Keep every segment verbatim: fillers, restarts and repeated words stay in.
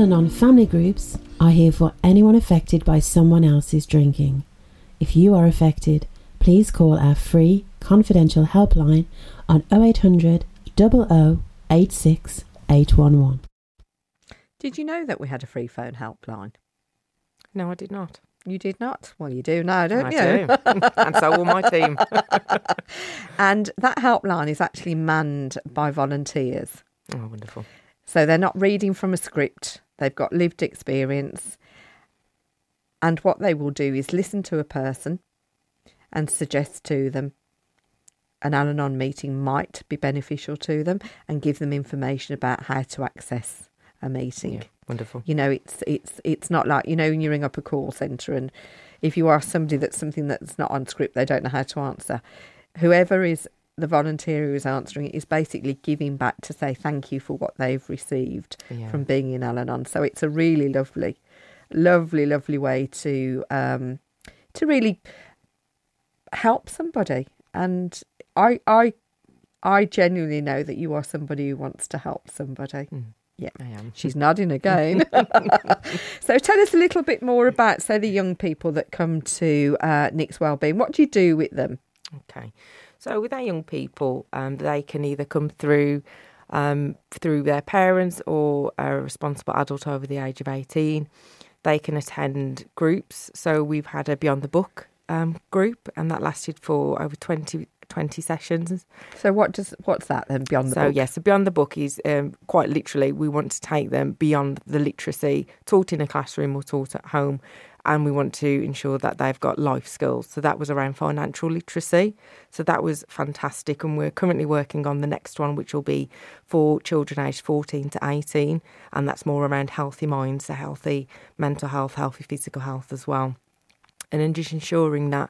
Al-Anon family groups are here for anyone affected by someone else's drinking. If you are affected, please call our free confidential helpline on oh eight hundred, oh oh, eight six eight one one. Did you know that we had a free phone helpline? No, I did not. You did not? Well, you do now, don't I you? do. And so will my team. And that helpline is actually manned by volunteers. Oh, wonderful. So they're not reading from a script. They've got lived experience. And what they will do is listen to a person and suggest to them an Al-Anon meeting might be beneficial to them and give them information about how to access a meeting. Yeah, wonderful. You know, it's it's it's not like, you know, when you ring up a call centre and if you ask somebody that's something that's not on script, they don't know how to answer. Whoever is the volunteer who is answering it is basically giving back to say thank you for what they've received Yeah. from being in Al-Anon. So it's a really lovely, lovely, lovely way to um, to really help somebody. And I I I genuinely know that you are somebody who wants to help somebody. Mm. Yeah, I am. She's nodding again. So tell us a little bit more about, say, the young people that come to uh, Nick's Wellbeing. What do you do with them? Okay. So with our young people, um, they can either come through um, through their parents or a responsible adult over the age of eighteen. They can attend groups. So we've had a Beyond the Book um, group, and that lasted for over twenty, twenty sessions. So what does what's that then, Beyond the so, Book? yes, yeah, so Beyond the Book is um, quite literally, we want to take them beyond the literacy taught in a classroom or taught at home, and we want to ensure that they've got life skills. So that was around financial literacy. So that was fantastic, and we're currently working on the next one, which will be for children aged fourteen to eighteen, and that's more around healthy minds, so healthy mental health, healthy physical health as well. And then just ensuring that,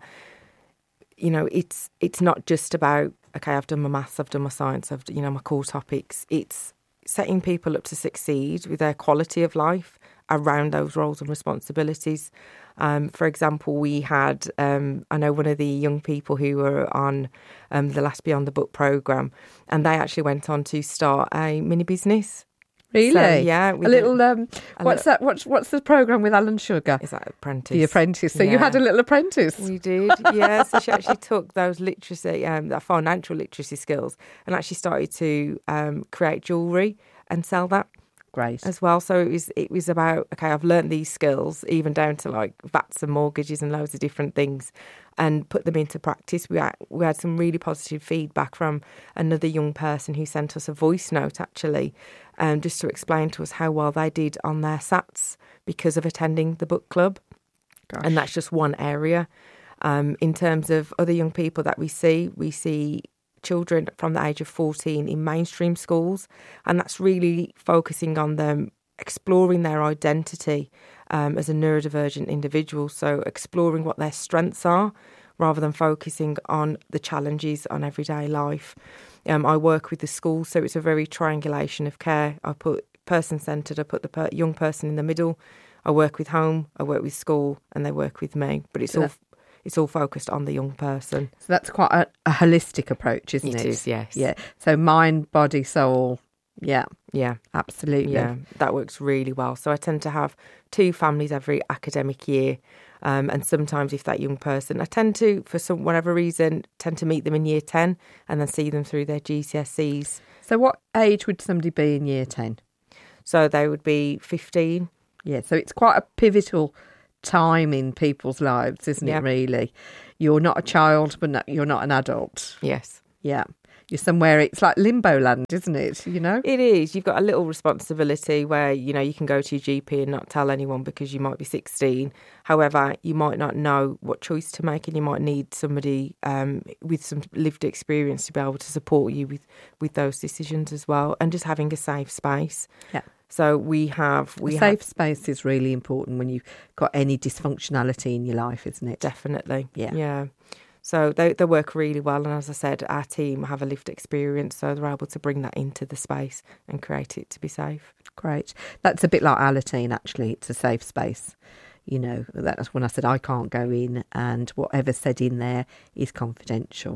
you know, it's it's not just about, okay, I've done my maths, I've done my science, I've, you know, my core topics. It's setting people up to succeed with their quality of life around those roles and responsibilities. Um, for example, we had, um, I know one of the young people who were on um, the last Beyond the Book programme, and they actually went on to start a mini business. Really? So, yeah. A little, um, a what's little, that? What's, what's the programme with Alan Sugar? Is that Apprentice? The Apprentice. So yeah. you had a little apprentice. We did, yeah. So she actually took those literacy, um, that financial literacy skills, and actually started to um, create jewellery and sell that. Great. As well. So it was it was about, okay, I've learned these skills, even down to like V A Ts and mortgages and loads of different things, and put them into practice. We had, we had some really positive feedback from another young person who sent us a voice note, actually, um, just to explain to us how well they did on their S A Ts because of attending the book club. Gosh. And that's just one area. Um, in terms of other young people that we see, we see children from the age of fourteen in mainstream schools, and that's really focusing on them exploring their identity um, as a neurodivergent individual, so exploring what their strengths are rather than focusing on the challenges on everyday life. Um, I work with the school, so it's a very triangulation of care. I put person-centred, I put the per- young person in the middle. I work with home, I work with school, and they work with me, but it's so all It's all focused on the young person. So that's quite a, a holistic approach, isn't it? It is, yes. Yeah. So mind, body, soul. Yeah. Yeah. Absolutely. Yeah, that works really well. So I tend to have two families every academic year. Um, and sometimes if that young person, I tend to, for some whatever reason, tend to meet them in year ten and then see them through their G C S Es. So what age would somebody be in year ten? So they would be fifteen. Yeah. So it's quite a pivotal time in people's lives, isn't Yep. it, really? You're not a child, but not, you're not an adult. Yes. Yeah. You're somewhere, it's like limbo land, isn't it? You know? It is. You've got a little responsibility where, you know, you can go to your G P and not tell anyone because you might be sixteen. However, you might not know what choice to make, and you might need somebody um, with some lived experience to be able to support you with, with those decisions as well, and just having a safe space. Yeah. So we have... we a safe have, space is really important when you've got any dysfunctionality in your life, isn't it? Definitely. Yeah. Yeah. So they they work really well, and as I said, our team have a lived experience, so they're able to bring that into the space and create it to be safe. Great. That's a bit like Alateen, actually. It's a safe space. You know, that's when I said I can't go in, and whatever's said in there is confidential.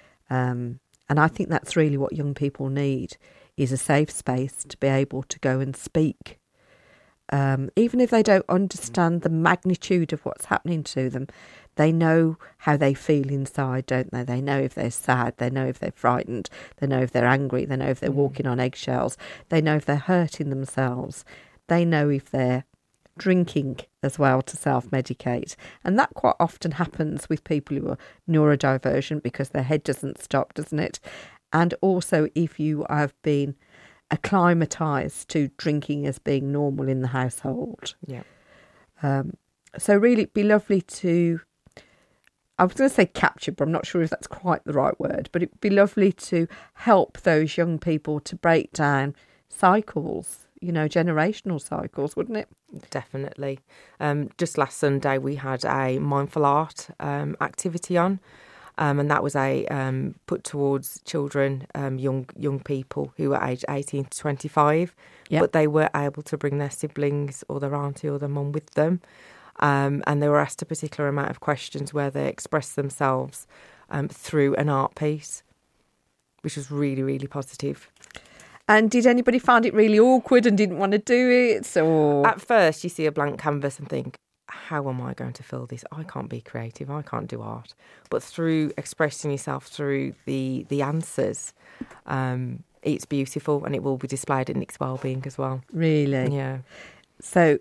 Um, and I think that's really what young people need, is a safe space to be able to go and speak Um, even if they don't understand the magnitude of what's happening to them, they know how they feel inside, don't they? They know if they're sad, they know if they're frightened, they know if they're angry, they know if they're walking on eggshells, they know if they're hurting themselves, they know if they're drinking as well to self-medicate. And that quite often happens with people who are neurodivergent because their head doesn't stop, doesn't it? And also if you have been acclimatized to drinking as being normal in the household. Yeah. Um, so really it'd be lovely to, I was going to say capture, but I'm not sure if that's quite the right word, but it'd be lovely to help those young people to break down cycles, you know, generational cycles, wouldn't it? Definitely. Um, just last Sunday we had a mindful art um, activity on. Um, and that was a um, put towards children, um, young young people who were aged eighteen to twenty-five, Yep. but they were able to bring their siblings or their auntie or their mum with them. Um, and they were asked a particular amount of questions where they expressed themselves um, through an art piece, which was really, really positive. And did anybody find it really awkward and didn't want to do it? Or At first, you see a blank canvas and think, how am I going to fill this? I can't be creative. I can't do art. But through expressing yourself through the the answers, um, it's beautiful, and it will be displayed at Nick's Wellbeing as well. really? Yeah. So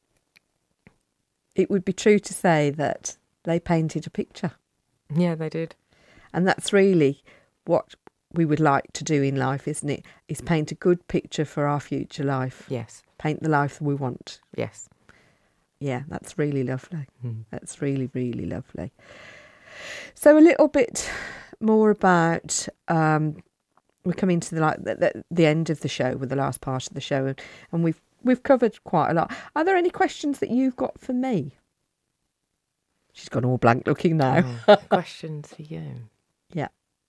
it would be true to say that they painted a picture. Yeah, they did. And that's really what we would like to do in life, isn't it? Is paint a good picture for our future life. Yes. Paint the life we want. Yes. Yeah, that's really lovely. Mm. That's really, really lovely. So a little bit more about, um, we're coming to the, like the, the, the end of the show, with the last part of the show, and, and we've we've covered quite a lot. Are there any questions that you've got for me? She's gone all blank looking now. Oh, questions for you. Yeah.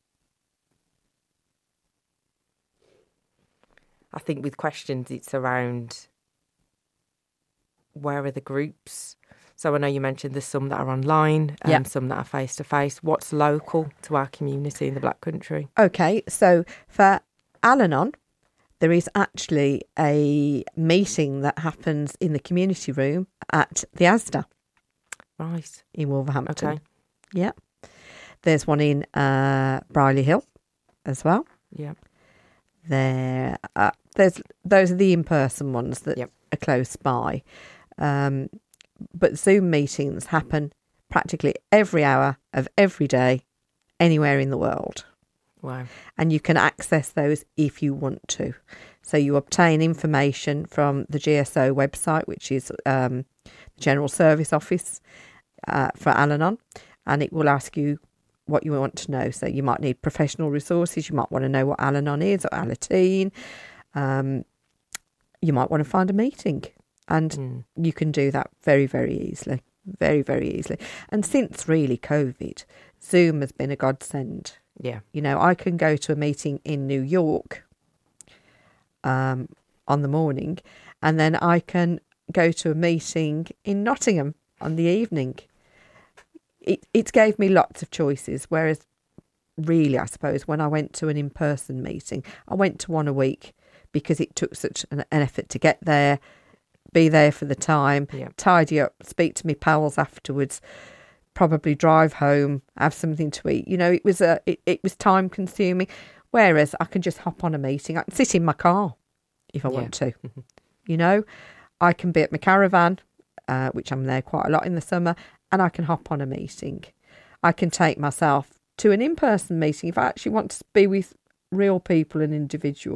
I think with questions, it's around where are the groups? So I know you mentioned there's some that are online and Yeah. some that are face-to-face. What's local to our community in the Black Country? Okay, so for Al-Anon, there is actually a meeting that happens in the community room at the Asda Right. in Wolverhampton. Okay. Yeah. There's one in uh, Brierley Hill as well. Yeah. There, uh, there's those are the in-person ones that Yep. are close by. Um, but Zoom meetings happen practically every hour of every day, anywhere in the world. Wow. And you can access those if you want to. So you obtain information from the G S O website, which is um, the General Service Office uh, for Al-Anon, and it will ask you what you want to know. So you might need professional resources. You might want to know what Al-Anon is or Alateen. Um, you might want to find a meeting, and Mm. you can do that very, very easily. Very, very easily. And since really COVID, Zoom has been a godsend. Yeah. You know, I can go to a meeting in New York um, on the morning, and then I can go to a meeting in Nottingham on the evening. It it gave me lots of choices, whereas really, I suppose, when I went to an in-person meeting, I went to one a week because it took such an, an effort to get there, be there for the time, Yeah. tidy up, speak to my pals afterwards, probably drive home, have something to eat. You know, it was a it, it was time consuming. Whereas I can just hop on a meeting. I can sit in my car if I Yeah. want to. You know, I can be at my caravan, uh, which I'm there quite a lot in the summer, and I can hop on a meeting. I can take myself to an in-person meeting if I actually want to be with real people and individuals.